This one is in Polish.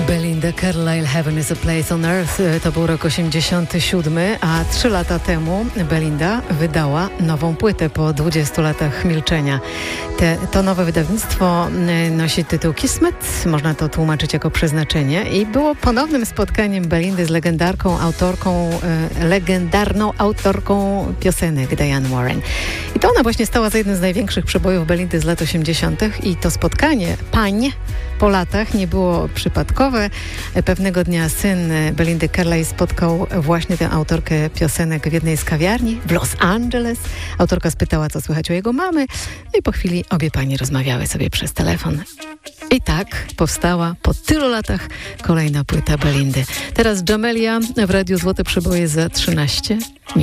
Belinda Carlisle, Heaven is a Place on Earth. To był rok 87, a 3 lata temu Belinda wydała nową płytę po 20 latach milczenia. To nowe wydawnictwo nosi tytuł Kismet, można to tłumaczyć jako przeznaczenie, i było ponownym spotkaniem Belindy z legendarną autorką piosenek Diane Warren. I to ona właśnie stała za jednym z największych przebojów Belindy z lat 80. i to spotkanie pań po latach nie było przypadkowe. Pewnego dnia syn Belindy Carlisle spotkał właśnie tę autorkę piosenek w jednej z kawiarni w Los Angeles. Autorka spytała, co słychać u jego mamy, no i po chwili obie panie rozmawiały sobie przez telefon. I tak powstała po tylu latach kolejna płyta Belindy. Teraz Jamelia w Radiu Złote Przeboje za 13 minut.